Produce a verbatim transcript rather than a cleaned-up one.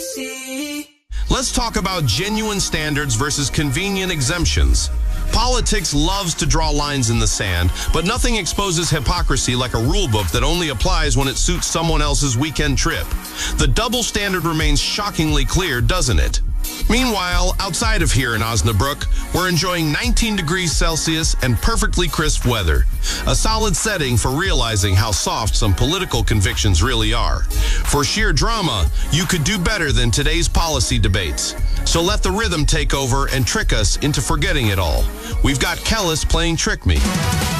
Let's talk about genuine standards versus convenient exemptions. Politics loves to draw lines in the sand, but nothing exposes hypocrisy like a rulebook that only applies when it suits someone else's weekend trip. The double standard remains shockingly clear, doesn't it? Meanwhile, outside of here in Osnabrück, we're enjoying nineteen degrees Celsius and perfectly crisp weather. A solid setting for realizing how soft some political convictions really are. For sheer drama, you could do better than today's policy debates. So let the rhythm take over and trick us into forgetting it all. We've got Kellis playing Trick Me.